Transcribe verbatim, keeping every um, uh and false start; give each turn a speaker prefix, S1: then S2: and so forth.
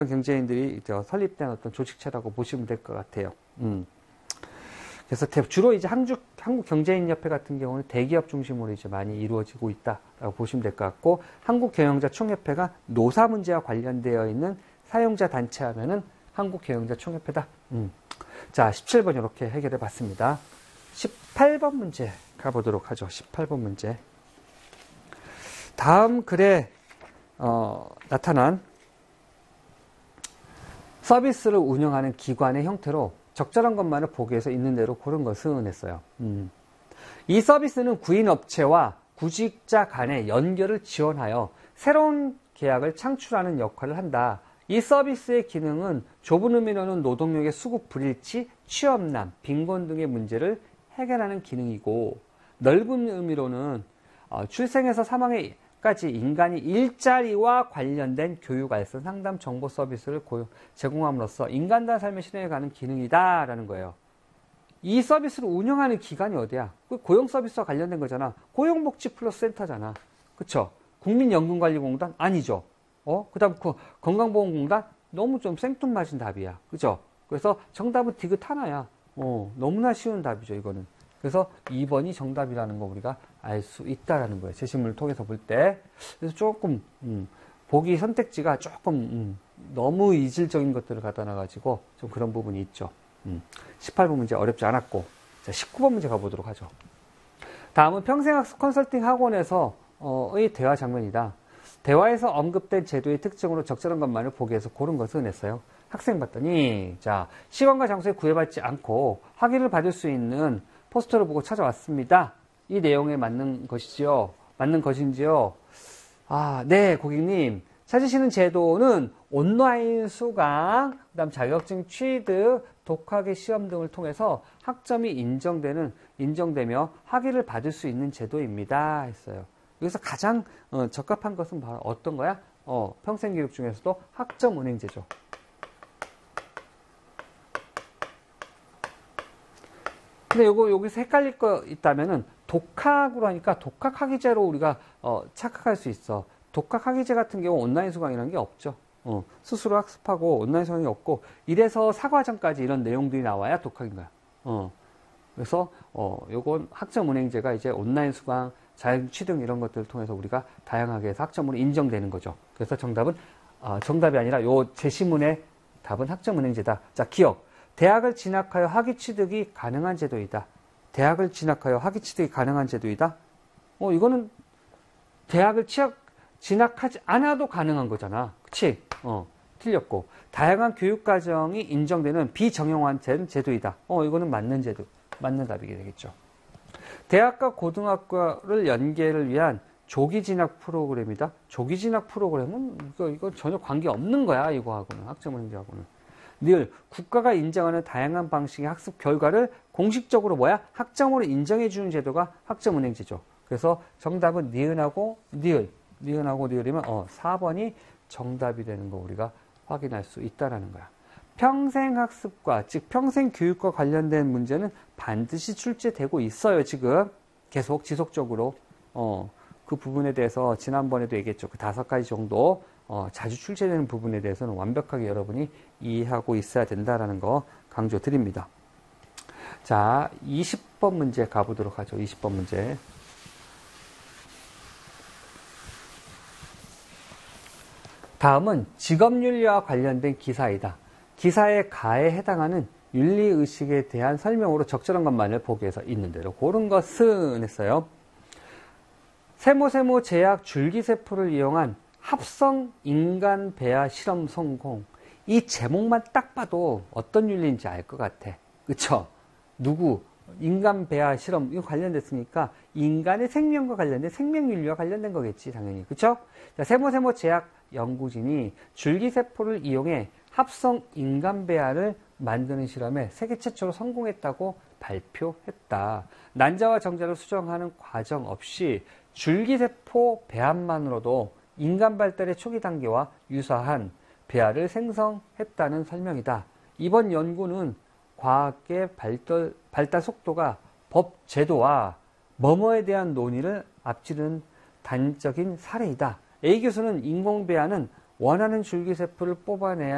S1: 경제인들이 설립된 어떤 조직체라고 보시면 될 것 같아요. 음. 그래서 주로 이제 한국, 한국경제인협회 같은 경우는 대기업 중심으로 이제 많이 이루어지고 있다라고 보시면 될 것 같고, 한국경영자총협회가 노사 문제와 관련되어 있는 사용자 단체 하면은 한국경영자총협회다. 음. 자, 십칠 번 이렇게 해결해 봤습니다. 십팔 번 문제 가보도록 하죠. 십팔 번 문제. 다음 글에 어, 나타난 서비스를 운영하는 기관의 형태로 적절한 것만을 보기에서 있는 대로 고른 것은 했어요. 음. 이 서비스는 구인업체와 구직자 간의 연결을 지원하여 새로운 계약을 창출하는 역할을 한다. 이 서비스의 기능은 좁은 의미로는 노동력의 수급 불일치, 취업난, 빈곤 등의 문제를 해결하는 기능이고, 넓은 의미로는 출생에서 사망에까지 인간이 일자리와 관련된 교육, 알선, 상담, 정보 서비스를 고용, 제공함으로써 인간다운 삶을 실현해가는 기능이다라는 거예요. 이 서비스를 운영하는 기관이 어디야? 고용 서비스와 관련된 거잖아. 고용복지 플러스 센터잖아. 그쵸? 국민연금관리공단? 아니죠. 어? 그 다음 그 건강보험공단? 너무 좀 생뚱맞은 답이야. 그죠? 그래서 정답은 디귿 하나야. 어, 너무나 쉬운 답이죠, 이거는. 그래서 이 번이 정답이라는 거 우리가 알 수 있다라는 거예요. 제시문을 통해서 볼 때. 그래서 조금, 음, 보기 선택지가 조금, 음, 너무 이질적인 것들을 갖다 놔가지고 좀 그런 부분이 있죠. 음, 십팔 번 문제 어렵지 않았고. 자, 십구 번 문제 가보도록 하죠. 다음은 평생학습 컨설팅 학원에서의 대화 장면이다. 대화에서 언급된 제도의 특징으로 적절한 것만을 보기 위해서 고른 것은 했어요. 학생 봤더니, 자, 시간과 장소에 구애받지 않고 학위를 받을 수 있는 포스터를 보고 찾아왔습니다. 이 내용에 맞는 것이지요? 맞는 것인지요? 아, 네, 고객님. 찾으시는 제도는 온라인 수강, 그 다음 자격증 취득, 독학의 시험 등을 통해서 학점이 인정되는, 인정되며 학위를 받을 수 있는 제도입니다. 했어요. 여기서 가장 어, 적합한 것은 바로 어떤 거야? 어, 평생교육 중에서도 학점은행제죠. 근데 요거 여기서 헷갈릴 거 있다면은 독학으로 하니까 독학 학위제로 우리가 어, 착각할 수 있어. 독학 학위제 같은 경우 온라인 수강이라는 게 없죠. 어, 스스로 학습하고 온라인 수강이 없고, 이래서 사과전까지 이런 내용들이 나와야 독학인 거야. 어, 그래서 어, 요건 학점은행제가 이제 온라인 수강, 자격증 취득 이런 것들을 통해서 우리가 다양하게 해서 학점으로 인정되는 거죠. 그래서 정답은 어, 정답이 아니라 요 제시문의 답은 학점은행제다. 자, 기억. 대학을 진학하여 학위 취득이 가능한 제도이다. 대학을 진학하여 학위 취득이 가능한 제도이다. 어, 이거는 대학을 취학, 진학하지 않아도 가능한 거잖아. 그치? 어, 틀렸고. 다양한 교육과정이 인정되는 비정형화된 제도이다. 어, 이거는 맞는 제도, 맞는 답이게 되겠죠. 대학과 고등학교를 연계를 위한 조기 진학 프로그램이다. 조기 진학 프로그램은 이거, 이거 전혀 관계 없는 거야, 이거하고는. 학점은행제하고는. 늘 국가가 인정하는 다양한 방식의 학습 결과를 공식적으로 뭐야? 학점으로 인정해 주는 제도가 학점은행제죠. 그래서 정답은 니은하고 니을, 니은하고 니을이면 어, 사 번이 정답이 되는 거 우리가 확인할 수 있다라는 거야. 평생학습과, 즉 평생교육과 관련된 문제는 반드시 출제되고 있어요. 지금 계속 지속적으로 어, 그 부분에 대해서 지난번에도 얘기했죠. 그 다섯 가지 정도 어, 자주 출제되는 부분에 대해서는 완벽하게 여러분이 이해하고 있어야 된다라는 거 강조 드립니다. 자, 이십 번 문제 가보도록 하죠. 이십 번 문제. 다음은 직업윤리와 관련된 기사이다. 기사의 가에 해당하는 윤리의식에 대한 설명으로 적절한 것만을 보기 위해서 있는 대로 고른 것은 했어요. 세모세모 제약 줄기세포를 이용한 합성 인간 배아 실험 성공. 이 제목만 딱 봐도 어떤 윤리인지 알 것 같아. 그쵸? 누구? 인간 배아 실험, 이거 관련됐으니까 인간의 생명과 관련된 생명윤리와 관련된 거겠지, 당연히. 그쵸? 자, 세모세모 제약 연구진이 줄기세포를 이용해 합성 인간 배아를 만드는 실험에 세계 최초로 성공했다고 발표했다. 난자와 정자를 수정하는 과정 없이 줄기세포 배합만으로도 인간 발달의 초기 단계와 유사한 배아를 생성했다는 설명이다. 이번 연구는 과학의 발달, 발달 속도가 법, 제도와 뭐뭐에 대한 논의를 앞지른 단적인 사례이다. A 교수는 인공배아는 원하는 줄기세포를 뽑아내야